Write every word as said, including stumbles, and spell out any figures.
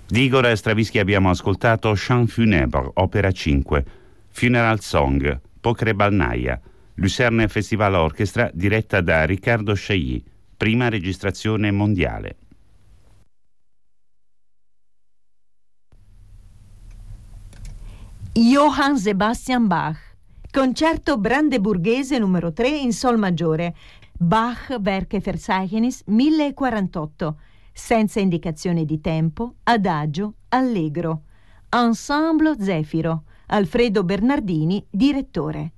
Di Igor Stravinsky abbiamo ascoltato Chant funèbre, opera cinque, Funeral Song, Pogrebalnaia, Lucerne Festival Orchestra, diretta da Riccardo Chailly, prima registrazione mondiale. Johann Sebastian Bach, concerto brandeburghese numero tre in sol maggiore, Bach Werkverzeichnis mille quarantotto, senza indicazione di tempo, adagio, allegro. Ensemble Zefiro, Alfredo Bernardini, direttore.